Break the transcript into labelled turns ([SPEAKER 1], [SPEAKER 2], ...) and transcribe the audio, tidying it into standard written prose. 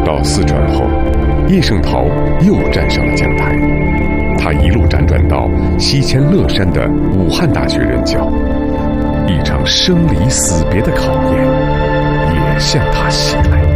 [SPEAKER 1] 到四川后，叶圣陶又站上了讲台。他一路辗转到西迁乐山的武汉大学任教，一场生离死别的考验也向他袭来。